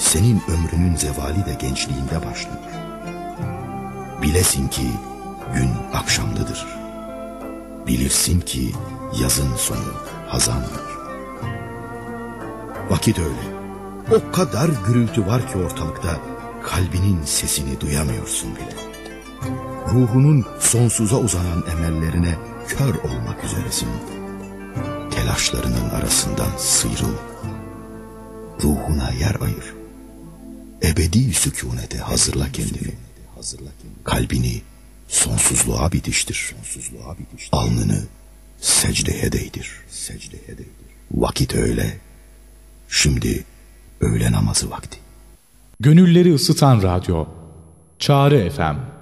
senin ömrünün zevali de gençliğinde başlıyor. Bilesin ki gün akşamlıdır. Bilirsin ki yazın sonu hazandır. Vakit öyle. O kadar gürültü var ki ortalıkta, kalbinin sesini duyamıyorsun bile. Ruhunun sonsuza uzanan emellerine kör olmak üzeresin. Telaşlarının arasından sıyrıl. Ruhuna yer ayır. Ebedi sükunete hazırla kendini. Kalbini sonsuzluğa bitiştir. Alnını secdeye değdir. Vakit öyle. Şimdi öğle namazı vakti. Gönülleri ısıtan radyo. Çağrı FM.